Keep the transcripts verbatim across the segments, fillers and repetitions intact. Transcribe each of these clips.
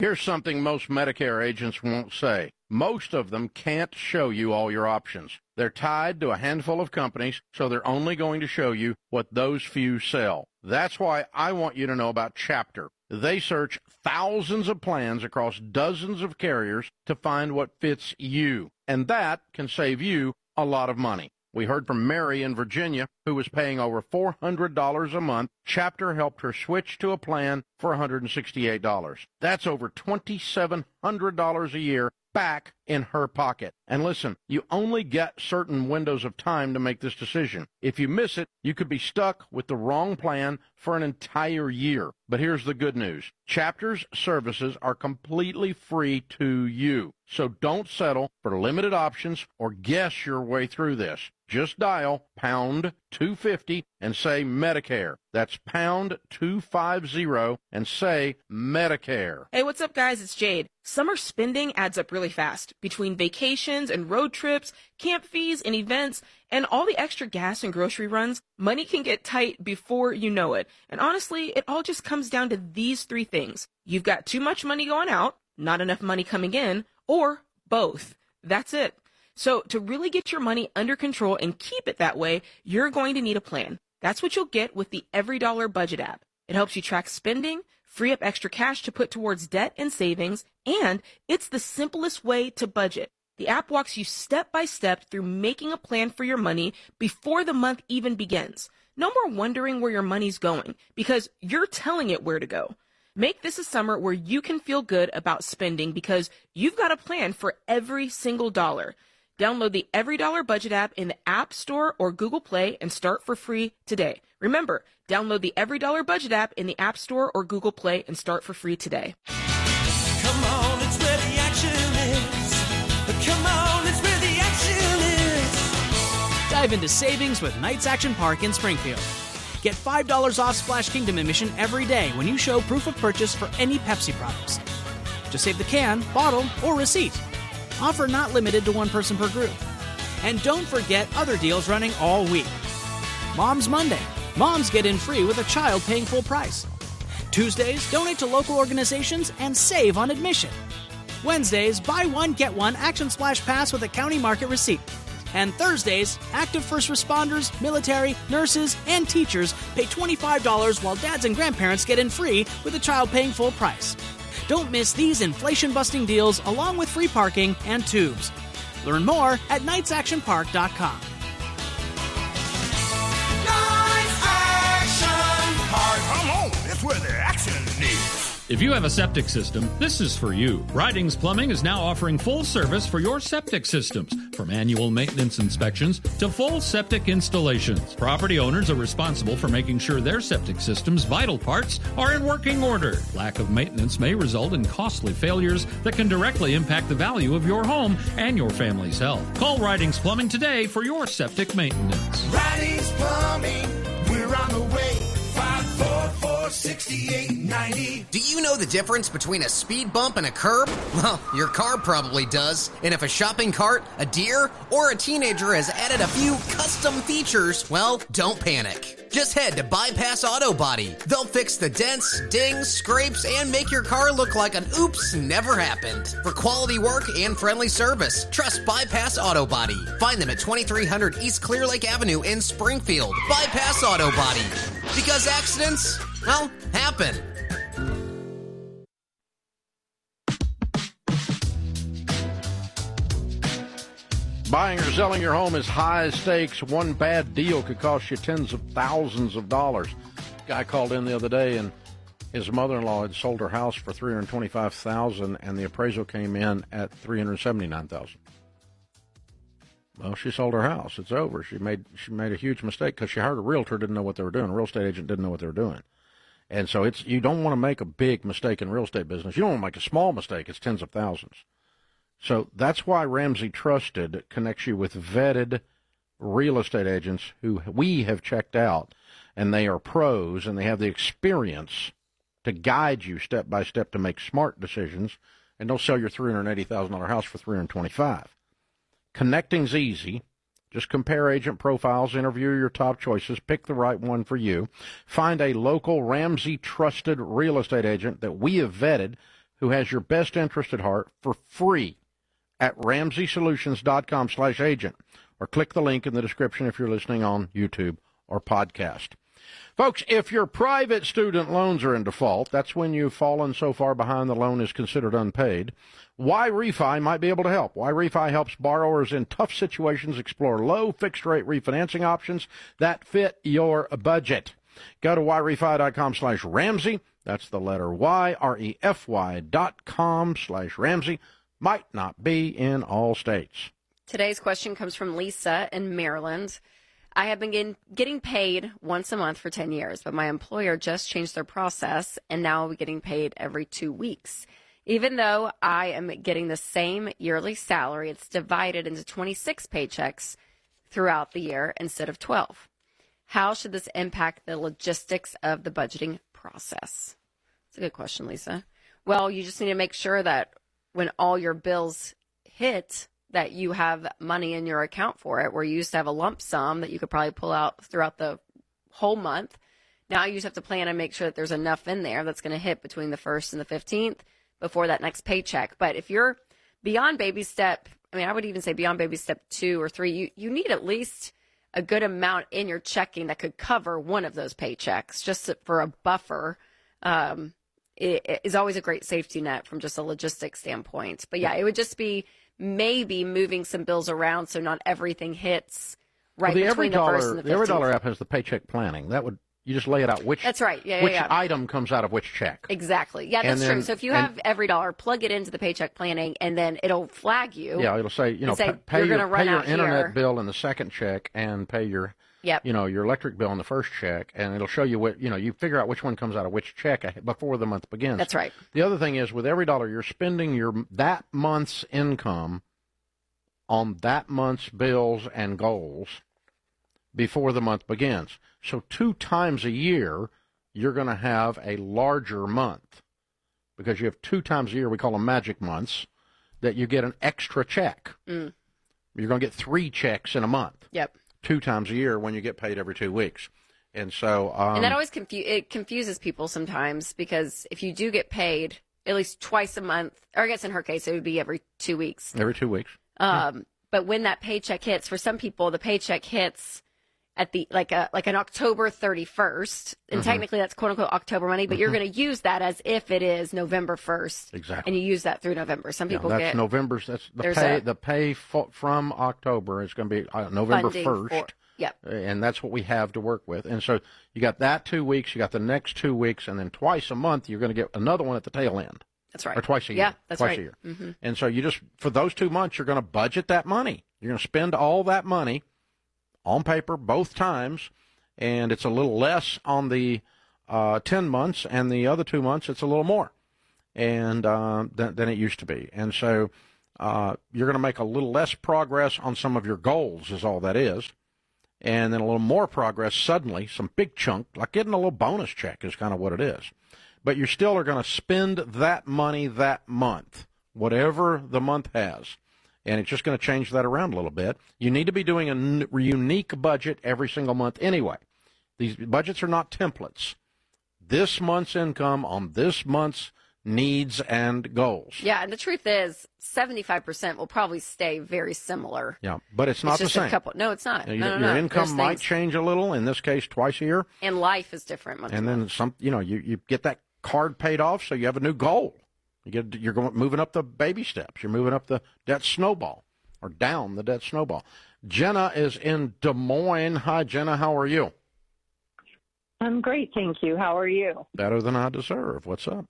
Here's something most Medicare agents won't say. Most of them can't show you all your options. They're tied to a handful of companies, so they're only going to show you what those few sell. That's why I want you to know about Chapter. They search thousands of plans across dozens of carriers to find what fits you, and that can save you a lot of money. We heard from Mary in Virginia, who was paying over four hundred dollars a month. Chapter helped her switch to a plan for one hundred sixty-eight dollars. That's over two thousand seven hundred dollars a year back in her pocket. And listen, you only get certain windows of time to make this decision. If you miss it, you could be stuck with the wrong plan for an entire year. But here's the good news. Chapter's services are completely free to you. So don't settle for limited options or guess your way through this. Just dial pound two fifty and say Medicare. That's pound two fifty and say Medicare. Hey, what's up, guys? It's Jade. Summer spending adds up really fast. Between vacations and road trips, camp fees and events, and all the extra gas and grocery runs, money can get tight before you know it. And honestly, it all just comes down to these three things. You've got too much money going out, not enough money coming in, or both. That's it. So to really get your money under control and keep it that way, you're going to need a plan. That's what you'll get with the Every Dollar Budget app. It helps you track spending, free up extra cash to put towards debt and savings, and it's the simplest way to budget. The app walks you step by step through making a plan for your money before the month even begins. No more wondering where your money's going, because you're telling it where to go. Make this a summer where you can feel good about spending because you've got a plan for every single dollar. Download the Every Dollar Budget app in the App Store or Google Play and start for free today. Remember, download the Every Dollar Budget app in the App Store or Google Play and start for free today. Come on, it's where the action is. Come on, it's where the action is. Dive into savings with Knights Action Park in Springfield. Get five dollars off Splash Kingdom admission every day when you show proof of purchase for any Pepsi products. Just save the can, bottle, or receipt. Offer not limited to one person per group. And don't forget other deals running all week. Mom's Monday. Moms get in free with a child paying full price. Tuesdays, donate to local organizations and save on admission. Wednesdays, buy one, get one Action Splash Pass with a county market receipt. And Thursdays, active first responders, military, nurses, and teachers pay twenty-five dollars while dads and grandparents get in free with a child paying full price. Don't miss these inflation-busting deals along with free parking and tubes. Learn more at knights action park dot com. Knights Action Park. Come on, that's where the action is. If you have a septic system, this is for you. Ridings Plumbing is now offering full service for your septic systems, from annual maintenance inspections to full septic installations. Property owners are responsible for making sure their septic system's vital parts are in working order. Lack of maintenance may result in costly failures that can directly impact the value of your home and your family's health. Call Ridings Plumbing today for your septic maintenance. Ridings Plumbing, we're on the way. five four four, six eight nine zero. Do you know the difference between a speed bump and a curb? Well, your car probably does. And if a shopping cart, a deer, or a teenager has added a few custom features, well, don't panic. Just head to Bypass Auto Body. They'll fix the dents, dings, scrapes, and make your car look like an oops never happened. For quality work and friendly service, trust Bypass Auto Body. Find them at twenty-three hundred East Clear Lake Avenue in Springfield. Bypass Auto Body. Because accidents, well, happen. Buying or selling your home is high stakes. One bad deal could cost you tens of thousands of dollars. Guy called in the other day, and his mother-in-law had sold her house for three hundred twenty-five thousand dollars, and the appraisal came in at three hundred seventy-nine thousand dollars. Well, she sold her house. It's over. She made she made a huge mistake because she hired a realtor, didn't know what they were doing. A real estate agent didn't know what they were doing. And so it's you don't want to make a big mistake in real estate business. You don't want to make a small mistake. It's tens of thousands. So that's why Ramsey Trusted connects you with vetted real estate agents who we have checked out, and they are pros, and they have the experience to guide you step by step to make smart decisions, and don't sell your three hundred eighty thousand dollars house for three hundred twenty-five thousand dollars. Connecting's easy. Just compare agent profiles, interview your top choices, pick the right one for you. Find a local Ramsey Trusted real estate agent that we have vetted who has your best interest at heart for free at ramsey solutions dot com slash agent, or click the link in the description if you're listening on YouTube or podcast. Folks, if your private student loans are in default, that's when you've fallen so far behind the loan is considered unpaid, Y-Refi might be able to help. Y-Refi helps borrowers in tough situations explore low fixed-rate refinancing options that fit your budget. Go to Y-Refi dot com slash Ramsey. That's the letter Y, R E F Y dot com slash Ramsey. Might not be in all states. Today's question comes from Lisa in Maryland. I have been getting, getting paid once a month for ten years, but my employer just changed their process, and now I'll be getting paid every two weeks. Even though I am getting the same yearly salary, it's divided into twenty-six paychecks throughout the year instead of twelve. How should this impact the logistics of the budgeting process? That's a good question, Lisa. Well, you just need to make sure that when all your bills hit, that you have money in your account for it, where you used to have a lump sum that you could probably pull out throughout the whole month. Now you just have to plan and make sure that there's enough in there that's going to hit between the first and the fifteenth before that next paycheck. But if you're beyond baby step, I mean, I would even say beyond baby step two or three, you, you need at least a good amount in your checking that could cover one of those paychecks just for a buffer. Um, it, it is always a great safety net from just a logistics standpoint. But yeah, it would just be maybe moving some bills around so not everything hits right well, the between every the dollar, first and the fifteenth. The Every Dollar app has the paycheck planning. That would you just lay it out which that's right, yeah, yeah, which yeah. item comes out of which check. Exactly, yeah, that's then, true. So if you and, have Every Dollar, plug it into the paycheck planning, and then it'll flag you. Yeah, it'll say you know say, pay, pay you're your, run pay your out internet here. bill in the second check and pay your Yep. you know your electric bill in the first check, and it'll show you what you know. You figure out which one comes out of which check before the month begins. That's right. The other thing is with Every Dollar, you're spending your that month's income on that month's bills and goals before the month begins. So two times a year, you're going to have a larger month because you have two times a year, we call them magic months, that you get an extra check. Mm. You're going to get three checks in a month. Yep. Two times a year when you get paid every two weeks. And so... Um, and that always confu- it confuses people sometimes because if you do get paid at least twice a month, or I guess in her case, it would be every two weeks. Every two weeks. Um, hmm. But when that paycheck hits, for some people, the paycheck hits at the like a like an October thirty-first, and mm-hmm. technically that's quote unquote October money, but mm-hmm. you're going to use that as if it is November first, exactly, and you use that through November. Some people yeah, that's get November's. That's the pay. A, the pay fo- from October is going to be uh, November first. Yep, and that's what we have to work with. And so you got that two weeks, you got the next two weeks, and then twice a month you're going to get another one at the tail end. That's right. Or twice a year. Yeah, that's twice right. a year. Mm-hmm. And so you just, for those two months, you're going to budget that money. You're going to spend all that money on paper both times, and it's a little less on the uh, ten months, and the other two months it's a little more and uh, than, than it used to be. And so uh, you're going to make a little less progress on some of your goals is all that is, and then a little more progress suddenly, some big chunk, like getting a little bonus check is kind of what it is. But you still are going to spend that money that month, whatever the month has. And it's just going to change that around a little bit. You need to be doing a n- unique budget every single month anyway. These budgets are not templates. This month's income on this month's needs and goals. Yeah, and the truth is seventy-five percent will probably stay very similar. Yeah, but it's not it's just the same. A couple, no, it's not. You, no, no, your no. income There's might things, change a little, in this case twice a year. And life is different. Month and to then month. some, you know, you, you get that card paid off, so you have a new goal. You get, you're going moving up the baby steps. You're moving up the debt snowball, or down the debt snowball. Jenna is in Des Moines. Hi, Jenna. How are you? I'm great, thank you. How are you? Better than I deserve. What's up?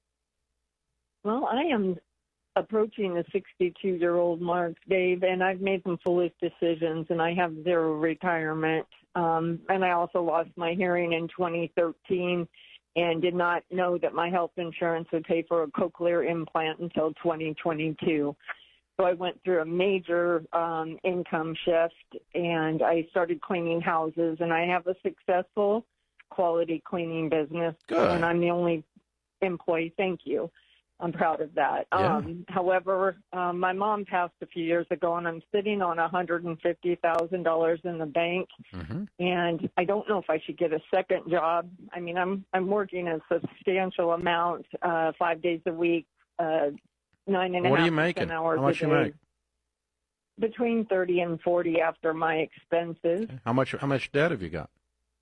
Well, I am approaching the sixty-two-year-old mark, Dave, and I've made some foolish decisions, and I have zero retirement. Um, and I also lost my hearing in twenty thirteen and did not know that my health insurance would pay for a cochlear implant until twenty twenty-two. So I went through a major um, income shift, and I started cleaning houses, and I have a successful quality cleaning business. Good. And I'm the only employee. Thank you. I'm proud of that. Yeah. Um, however, um, my mom passed a few years ago, and I'm sitting on one hundred fifty thousand dollars in the bank, mm-hmm. and I don't know if I should get a second job. I mean, I'm I'm working a substantial amount, uh, five days a week, uh, nine and a half What are you making? hours How much a you day. make? Between thirty and forty after my expenses. How much? How much debt have you got?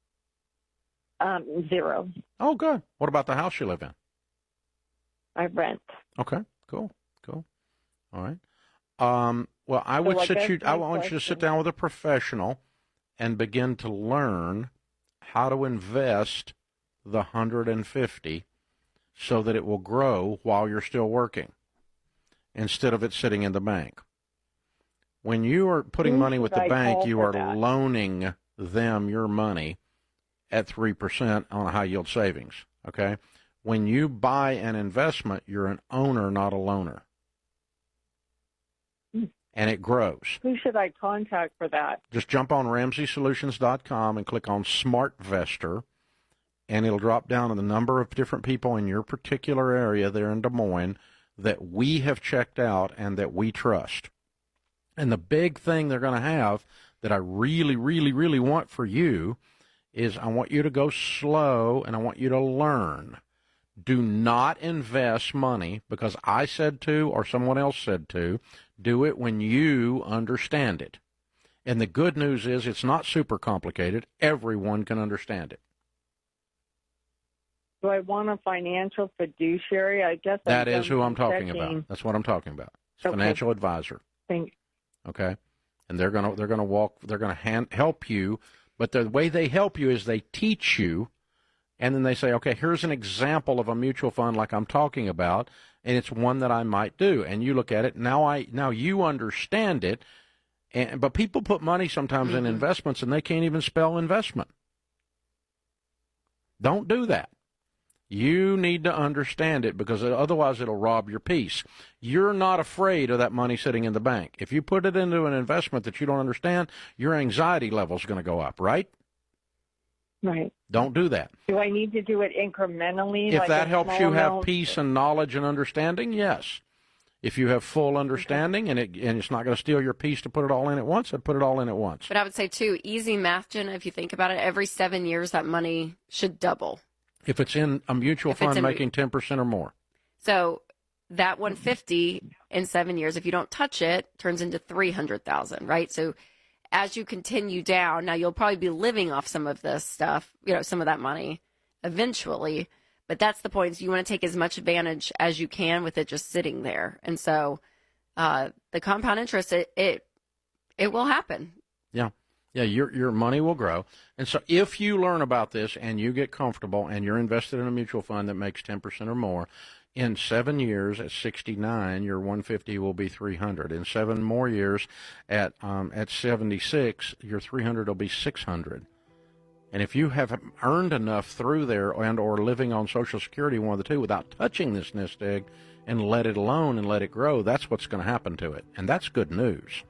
Um, zero. Oh, good. What about the house you live in? I rent. Okay, cool, cool. All right. Um, well, I So would I sit guess you. my I want you to sit question- down with a professional and begin to learn how to invest the one hundred fifty so that it will grow while you're still working, instead of it sitting in the bank. When you are putting Who money with should the I bank, call you for are that? loaning them your money at three percent on a high yield savings. Okay. When you buy an investment, you're an owner, not a loaner. Hmm. And it grows. Who should I contact for that? Just jump on Ramsey Solutions dot com and click on SmartVestor, and it'll drop down to the number of different people in your particular area there in Des Moines that we have checked out and that we trust. And the big thing they're going to have that I really, really, really want for you is I want you to go slow and I want you to learn. Do not invest money because I said to or someone else said to. Do it when you understand it. And the good news is it's not super complicated. Everyone can understand it. Do I want a financial fiduciary? I guess That I've is done who I'm some talking checking. about. That's what I'm talking about. It's a Okay. financial advisor. Thank Okay, and they're gonna they're gonna walk they're gonna hand, help you, but the way they help you is they teach you, and then they say, okay, here's an example of a mutual fund like I'm talking about, and it's one that I might do, and you look at it now. I now you understand it, and but people put money sometimes Mm-hmm. in investments and they can't even spell investment. Don't do that. You need to understand it because otherwise it'll rob your peace. You're not afraid of that money sitting in the bank. If you put it into an investment that you don't understand, your anxiety level is going to go up, right? Right. Don't do that. Do I need to do it incrementally? If like that a helps small you have amount? peace and knowledge and understanding, yes. If you have full understanding and it and it's not going to steal your peace to put it all in at once, I'd put it all in at once. But I would say, too, easy math, Jenna, if you think about it, every seven years that money should double. If it's in a mutual If it's fund in- making ten percent or more. So that one hundred fifty in seven years, if you don't touch it, turns into three hundred thousand, right? So as you continue down, now you'll probably be living off some of this stuff, you know, some of that money eventually. But that's the point. Is you want to take as much advantage as you can with it just sitting there. And so uh, the compound interest, it, it it will happen. Yeah. Yeah, your your money will grow. And so if you learn about this and you get comfortable and you're invested in a mutual fund that makes ten percent or more, in seven years at sixty-nine, your one hundred fifty will be three hundred. In seven more years at um, at seventy-six, your three hundred will be six hundred. And if you have earned enough through there and or living on Social Security, one of the two, without touching this nest egg and let it alone and let it grow, that's what's going to happen to it. And that's good news.